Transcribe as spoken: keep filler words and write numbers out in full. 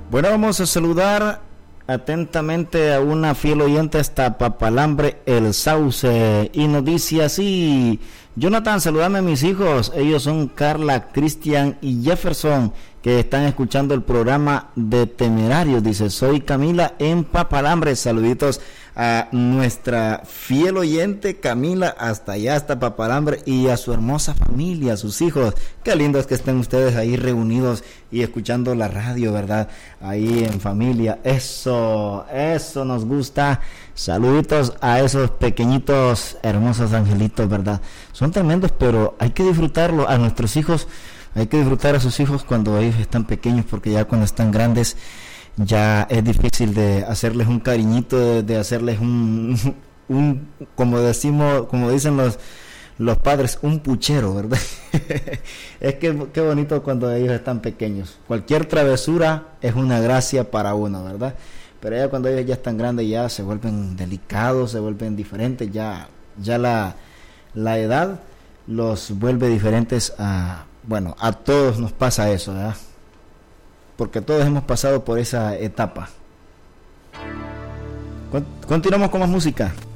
Bueno, vamos a saludar atentamente a una fiel oyente hasta Papalambre, El Sauce, y nos dice así: Jonathan, saludame a mis hijos, ellos son Carla, Cristian y Jefferson, que están escuchando el programa de Temerarios. Dice, soy Camila en Papalambre. Saluditos a nuestra fiel oyente Camila hasta allá, hasta Papalambre, y a su hermosa familia, a sus hijos. Qué lindo es que estén ustedes ahí reunidos y escuchando la radio, ¿verdad? Ahí en familia. Eso, eso nos gusta. Saluditos a esos pequeñitos hermosos angelitos, ¿verdad? Son tremendos, pero hay que disfrutarlo. A nuestros hijos hay que disfrutar a sus hijos cuando ellos están pequeños, porque ya cuando están grandes ya es difícil de hacerles un cariñito, de, de hacerles un, un, como decimos, como dicen los los padres, un puchero, ¿verdad? Es que qué bonito cuando ellos están pequeños. Cualquier travesura es una gracia para uno, ¿verdad? Pero ya cuando ellos ya están grandes, ya se vuelven delicados, se vuelven diferentes, ya ya la la edad los vuelve diferentes a, bueno, a todos nos pasa eso, ¿verdad? Porque todos hemos pasado por esa etapa. Continuamos con más música.